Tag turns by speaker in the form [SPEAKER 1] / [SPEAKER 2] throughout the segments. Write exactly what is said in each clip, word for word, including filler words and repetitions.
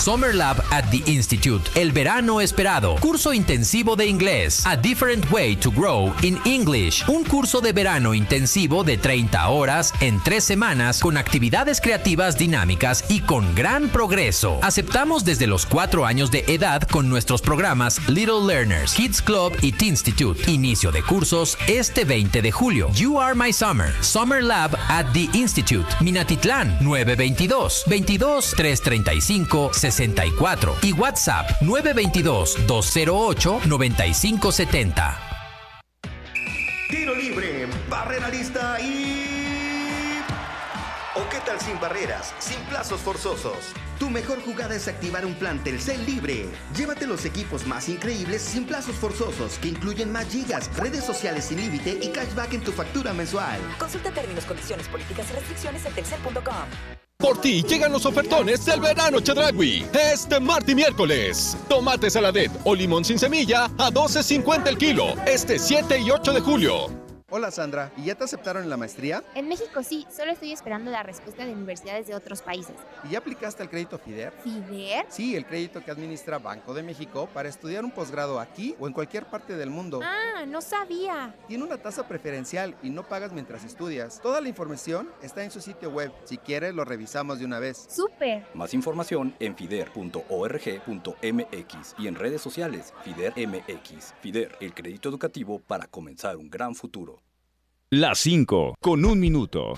[SPEAKER 1] Summer Lab at the Institute, el verano esperado. Curso intensivo de inglés. A Different Way to Grow in English. Un curso de verano intensivo de treinta horas en tres semanas con actividades creativas dinámicas y con gran progreso. Aceptamos desde los cuatro años de edad con nuestros programas Little Learners, Kids Club y Teenstitute. Inicio de cursos este veinte de julio. You Are My Summer. Summer Lab at the Institute. Minatitlán nueve veintidós, veintidós, trescientos treinta y cinco, sesenta y cuatro y WhatsApp nueve veintidós, doscientos ocho, noventa y cinco setenta.
[SPEAKER 2] Tiro libre, barrera lista y... ¿O qué tal sin barreras, sin plazos forzosos? Tu mejor jugada es activar un plan Telcel libre. Llévate los equipos más increíbles sin plazos forzosos, que incluyen más gigas, redes sociales sin límite y cashback en tu factura mensual.
[SPEAKER 3] Consulta términos, condiciones, políticas y restricciones en telcel punto com.
[SPEAKER 4] Por ti llegan los ofertones del verano Chedraui. Este martes y miércoles. Tomate saladet o limón sin semilla a doce cincuenta el kilo. Este siete y ocho de julio.
[SPEAKER 5] Hola Sandra, ¿y ya te aceptaron en la maestría?
[SPEAKER 6] En México sí, solo estoy esperando la respuesta de universidades de otros países.
[SPEAKER 5] ¿Y ya aplicaste al crédito FIDER?
[SPEAKER 6] ¿FIDER?
[SPEAKER 5] Sí, el crédito que administra Banco de México para estudiar un posgrado aquí o en cualquier parte del mundo.
[SPEAKER 6] Ah, no sabía.
[SPEAKER 5] Tiene una tasa preferencial y no pagas mientras estudias. Toda la información está en su sitio web. Si quieres, lo revisamos de una vez.
[SPEAKER 6] ¡Súper!
[SPEAKER 7] Más información en fider punto org punto mx y en redes sociales FIDER M X. FIDER, el crédito educativo para comenzar un gran futuro.
[SPEAKER 8] Las cinco, con un minuto.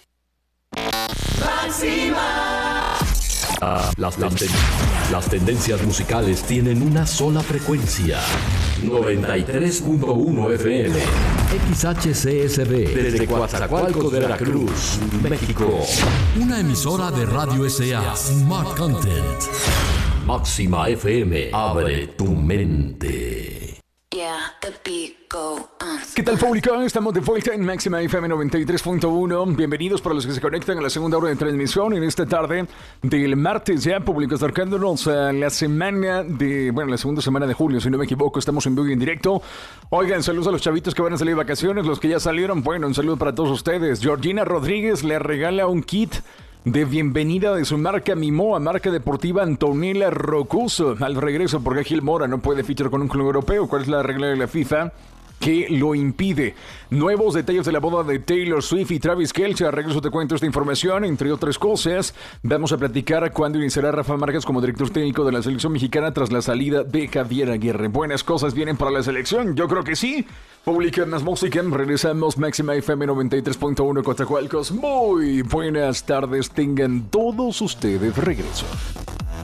[SPEAKER 9] Máxima. Ah, las, las, ten las tendencias musicales tienen una sola frecuencia. noventa y tres punto uno F M. X H C S B. Desde Coatzacoalcos de Veracruz, México. Una emisora de Radio S A. Smart Content. Máxima F M. Abre tu mente.
[SPEAKER 10] Yeah, the beat go on.
[SPEAKER 11] ¿Qué tal, público? Estamos de vuelta en Máxima F M noventa y tres punto uno. Bienvenidos para los que se conectan a la segunda hora de transmisión en esta tarde del martes, ya público, acercándonos a la semana de, bueno, la segunda semana de julio, si no me equivoco. Estamos en vivo y en directo. Oigan, saludos a los chavitos que van a salir de vacaciones, los que ya salieron. Bueno, un saludo para todos ustedes. Georgina Rodríguez le regala un kit de bienvenida de su marca Mimoa, marca deportiva Antonella Rocuso, al regreso, porque Gil Mora no puede fichar con un club europeo. ¿Cuál es la regla de la FIFA que lo impide? Nuevos detalles de la boda de Taylor Swift y Travis Kelce. Al regreso te cuento esta información, entre otras cosas. Vamos a platicar cuándo iniciará Rafa Márquez como director técnico de la selección mexicana tras la salida de Javier Aguirre. ¿Buenas cosas vienen para la selección? Yo creo que sí. Publica más música. Regresamos. Máxima F M noventa y tres punto uno Coatzacoalcos. Muy buenas tardes tengan todos ustedes. Regreso.